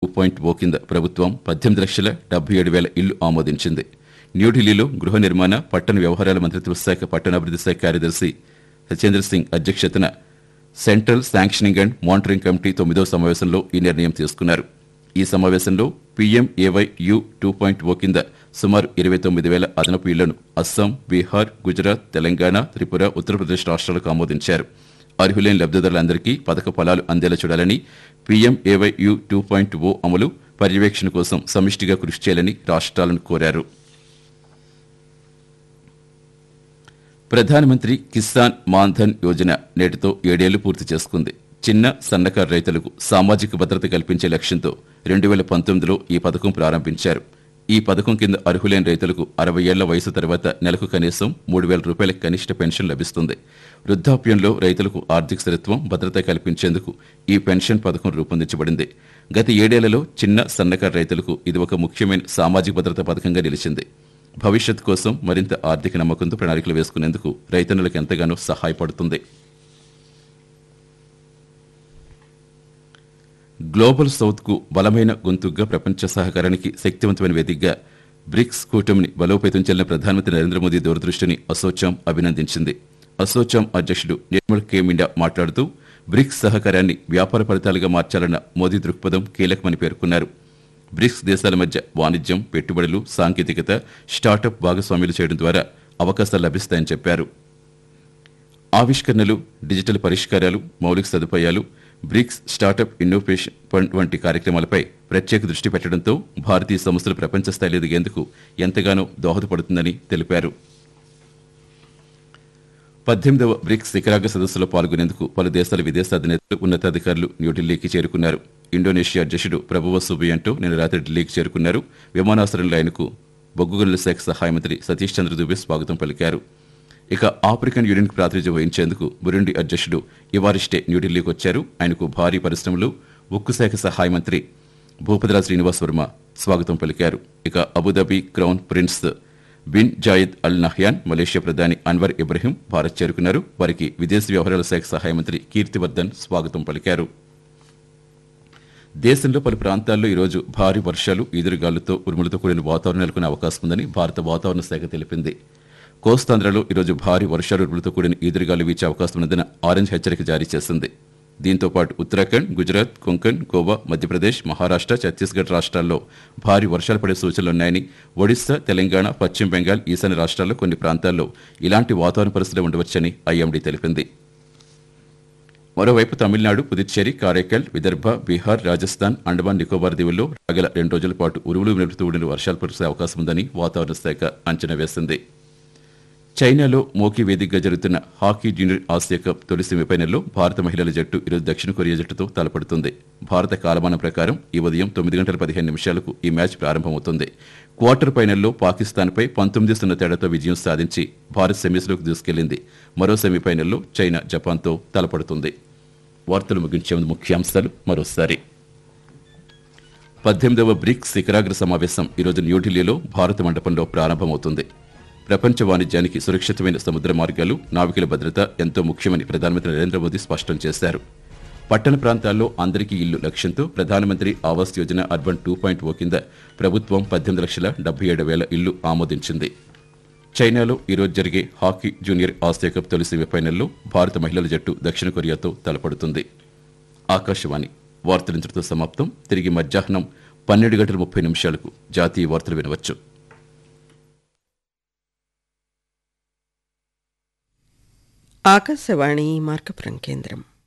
2.0 కింద ప్రభుత్వం 18,77,000 ఇళ్లు ఆమోదించింది. న్యూఢిల్లీలో గృహ నిర్మాణ, పట్టణ వ్యవహారాల మంత్రిత్వ శాఖ పట్టణాభివృద్ధి శాఖ కార్యదర్శి సత్యేంద్ర సింగ్ అధ్యక్షతన central sanctioning and monitoring committee 9వ సమావేశంలో ఈ నిర్ణయం తీసుకున్నారు. ఈ సమావేశంలో PMAY-U 2.0 కింద సుమారు 29,000 అదనపు ఇళ్లను అస్సాం, బీహార్, గుజరాత్, తెలంగాణ, త్రిపుర, ఉత్తరప్రదేశ్ రాష్ట్రాలకు ఆమోదించారు. అర్హులైన లబ్ధిదారులందరికీ పథక ఫలాలు అందేలా చూడాలని, PMAY-U 2.0 అమలు పర్యవేక్షణ కోసం సమిష్టిగా కృషి చేయాలని రాష్ట్రాలను కోరారు. ప్రధానమంత్రి కిసాన్ మాన్ధన్ యోజన నేటితో 7 ఏళ్లు పూర్తి చేసుకుంది. చిన్న, సన్నకారు రైతులకు సామాజిక భద్రత కల్పించే లక్ష్యంతో 2019లో ఈ పథకం ప్రారంభించారు. ఈ పథకం కింద అర్హులైన రైతులకు 60 ఏళ్ల వయసు తర్వాత నెలకు కనీసం 3,000 రూపాయల కనిష్ట పెన్షన్ లభిస్తుంది. వృద్ధాప్యంలో రైతులకు ఆర్థిక స్థిరత్వం, భద్రత కల్పించేందుకు ఈ పెన్షన్ పథకం రూపొందించబడింది. గత 7 ఏళ్లలో చిన్న, సన్నకారు రైతులకు ఇది ఒక ముఖ్యమైన సామాజిక భద్రతా పథకంగా నిలిచింది. భవిష్యత్ కోసం మరింత ఆర్థిక నమ్మకంతో ప్రణాళికలు వేసుకునేందుకు రైతన్నులకు ఎంతగానో సహాయపడుతుంది. గ్లోబల్ సౌత్కు బలమైన గొంతుగ్గా, ప్రపంచ సహకారానికి శక్తివంతమైన వేదికగా బ్రిక్స్ కూటమిని బలోపేతం చేయాలని ప్రధానమంత్రి నరేంద్ర మోదీ దూరదృష్టిని అసోచాం అభినందించింది. అసోచాం అధ్యక్షుడు నిర్మల్ కే మిండా మాట్లాడుతూ బ్రిక్స్ సహకారాన్ని వ్యాపార ఫలితాలుగా మార్చాలన్న మోదీ దృక్పథం కీలకమని పేర్కొన్నారు. బ్రిక్స్ దేశాల మధ్య వాణిజ్యం, పెట్టుబడులు, సాంకేతికత, స్టార్టప్ భాగస్వామ్యాలు చేయడం ద్వారా అవకాశాలు లభిస్తాయని చెప్పారు. ఆవిష్కరణలు, డిజిటల్ పరిష్కారాలు, మౌలిక సదుపాయాలు, బ్రిక్స్ స్టార్టప్ ఇన్నోవేషన్ ఫండ్ వంటి కార్యక్రమాలపై ప్రత్యేక దృష్టి పెట్టడంతో భారతీయ సంస్థలు ప్రపంచ స్థాయిలో ఎదిగేందుకు ఎంతగానో దోహదపడుతుందని తెలిపారు. 18వ బ్రిక్స్ శిఖరాగ్ర సదస్సులో పాల్గొనేందుకు పలు దేశాల విదేశాధినేతలు, ఉన్నతాధికారులు న్యూఢిల్లీకి చేరుకున్నారు. ఇండోనేషియా అధ్యక్షుడు ప్రభువో సుబియాంటో నిన్న రాత్రి ఢిల్లీకి చేరుకున్నారు. విమానాశ్రయంలో ఆయనకు బొగ్గు గనుల శాఖ సహాయ మంత్రి సతీష్ చంద్ర దుబే స్వాగతం పలికారు. ఇక ఆఫ్రికన్ యూనియన్కు ప్రాతినిధ్యం వహించేందుకు బురుండి అధ్యక్షుడు ఇవారిస్టే న్యూఢిల్లీకి వచ్చారు. ఆయనకు భారీ పరిశ్రమలు, ఉక్కు శాఖ సహాయ మంత్రి భూపతిరాజ్ శ్రీనివాస్ వర్మ స్వాగతం పలికారు. ఇక Abu Dhabi crown prince bin Zayed Al Nahyan, Malaysia ప్రధాని అన్వర్ ఇబ్రహీం భారత్ చేరుకున్నారు. వారికి విదేశీ వ్యవహారాల శాఖ సహాయ మంత్రి కీర్తివర్ధన్ స్వాగతం పలికారు. దేశంలో పలు ప్రాంతాల్లో ఈరోజు భారీ వర్షాలు, ఈదురుగాలులతో ఉరుములతో కూడిన వాతావరణం నెలకొనే అవకాశం ఉందని భారత వాతావరణ శాఖ తెలిపింది. కోస్తాంధ్రలో ఈరోజు భారీ వర్షాలు, ఉరుములతో కూడిన ఈదురుగాలు వీచే అవకాశం ఉన్నదని ఆరెంజ్ హెచ్చరిక జారీ చేసింది. దీంతో పాటు ఉత్తరాఖండ్, గుజరాత్, కొంకణ్, గోవా, మధ్యప్రదేశ్, మహారాష్ట్ర, ఛత్తీస్గఢ్ రాష్ట్రాల్లో భారీ వర్షాలు పడే సూచనలున్నాయని, ఒడిశా, తెలంగాణ, పశ్చిమ బెంగాల్, ఈశాన్య రాష్ట్రాల్లో కొన్ని ప్రాంతాల్లో ఇలాంటి వాతావరణ పరిస్థితులు ఉండవచ్చని ఐఎండీ తెలిపింది. మరోవైపు తమిళనాడు, పుదుచ్చేరి, కారైకల్, విదర్భ, బీహార్, రాజస్థాన్, అండమాన్ నికోబార్ దీవుల్లో రాగల 2 రోజుల పాటు ఉరుములు మెరుపుతూ ఉండిన వర్షాలు కురిసే అవకాశం ఉందని వాతావరణ శాఖ అంచనా వేసింది. చైనాలో మోకీ వేదికగా జరుగుతున్న హాకీ జూనియర్ ఆసియా కప్ తొలి సెమీఫైనల్లో భారత మహిళల జట్టు ఈరోజు దక్షిణ కొరియా జట్టుతో తలపడుతుంది. భారత కాలమానం ప్రకారం ఈ ఉదయం 9:15 ఈ మ్యాచ్ ప్రారంభమవుతుంది. క్వార్టర్ ఫైనల్లో పాకిస్తాన్పై 19-0 తేడాతో విజయం సాధించి భారత్ సెమీస్లోకి దూసుకెళ్లింది. మరో సెమీఫైనల్లో చైనా జపాన్తో తలపడుతుంది. వార్తలు ముగించే ముందు ముఖ్యాంశాలు మరోసారి. 18వ బ్రిక్స్ శిఖరాగ్ర సమావేశం ఈరోజు న్యూఢిల్లీలో భారత మండపంలో ప్రారంభమవుతుంది. ప్రపంచ వాణిజ్యానికి సురక్షితమైన సముద్ర మార్గాలు, నావికుల భద్రత ఎంతో ముఖ్యమని ప్రధానమంత్రి నరేంద్ర మోదీ స్పష్టం చేశారు. పట్టణ ప్రాంతాల్లో అందరికీ ఇల్లు లక్ష్యంతో ప్రధానమంత్రి ఆవాస్ యోజన అర్బన్ 2.0 కింద ప్రభుత్వం 18,77,000 ఇళ్లు ఆమోదించింది. చైనాలో ఈరోజు జరిగే హాకీ జూనియర్ ఆసియా కప్ తొలి సెమీఫైనల్లో భారత మహిళల జట్టు దక్షిణ కొరియాతో తలపడుతుంది. ఆకాశవాణి వార్తలింతటితో సమాప్తం. తిరిగి మధ్యాహ్నం 12:30 జాతీయ వార్తలు వినవచ్చు. ఆకాశవాణి మార్కపురం కేంద్రం.